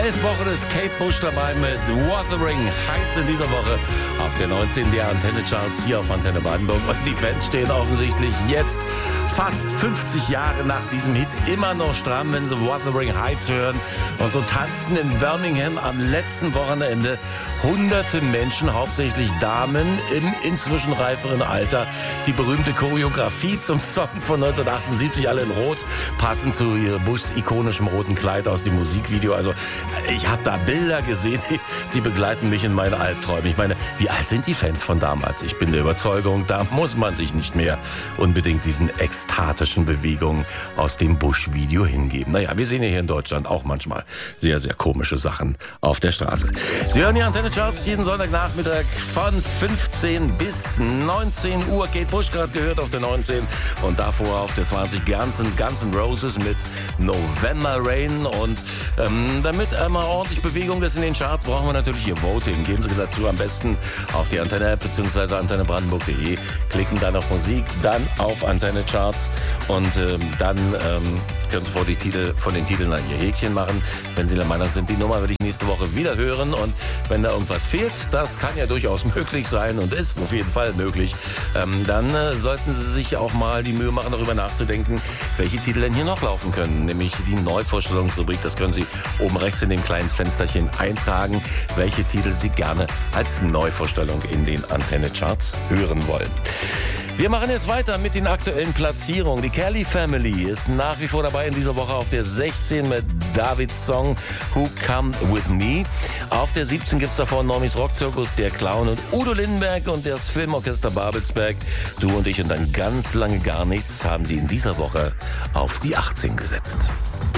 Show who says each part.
Speaker 1: 11 Wochen ist Kate Bush dabei mit Wuthering Heights in dieser Woche auf der 19. der Antenne-Charts hier auf Antenne Brandenburg. Und die Fans stehen offensichtlich jetzt, fast 50 Jahre nach diesem Hit, immer noch stramm, wenn sie Wuthering Heights hören. Und so tanzen in Birmingham am letzten Wochenende hunderte Menschen, hauptsächlich Damen im inzwischen reiferen Alter, die berühmte Choreografie zum Song von 1978, alle in Rot, passend zu Bushs ikonischem roten Kleid aus dem Musikvideo. Also ich habe da Bilder gesehen, die begleiten mich in meine Albträume. Ich meine, wie alt sind die Fans von damals? Ich bin der Überzeugung, da muss man sich nicht mehr unbedingt diesen ekstatischen Bewegungen aus dem Bush-Video hingeben. Naja, wir sehen ja hier in Deutschland auch manchmal sehr, sehr komische Sachen auf der Straße. Sie hören die Antenne-Charts jeden Sonntagnachmittag von 15 bis 19 Uhr. Kate Bush gerade gehört auf der 19 und davor auf der 20 Guns N' Roses mit November Rain. Und damit einmal ordentlich Bewegung ist in den Charts, brauchen wir natürlich Ihr Voting. Gehen Sie dazu am besten auf die Antenne-App bzw. antennebrandenburg.de, klicken dann auf Musik, dann auf Antenne-Charts und dann können Sie von den Titeln ein Ihr Häkchen machen. Wenn Sie der Meinung sind, die Nummer würde ich nächste Woche wieder hören, und wenn da irgendwas fehlt, das kann ja durchaus möglich sein und ist auf jeden Fall möglich, dann sollten Sie sich auch mal die Mühe machen, darüber nachzudenken, welche Titel denn hier noch laufen können, nämlich die Neuvorstellungsrubrik. Das können Sie oben rechts in dem kleinen Fensterchen eintragen, welche Titel Sie gerne als Neuvorstellung in den Antenne-Charts hören wollen. Wir machen jetzt weiter mit den aktuellen Platzierungen. Die Kelly Family ist nach wie vor dabei in dieser Woche auf der 16 mit Davids Song Who Come With Me. Auf der 17 gibt's davor Normis Rockzirkus, Der Clown und Udo Lindenberg und das Filmorchester Babelsberg. Du und ich und dann ganz lange gar nichts haben die in dieser Woche auf die 18 gesetzt.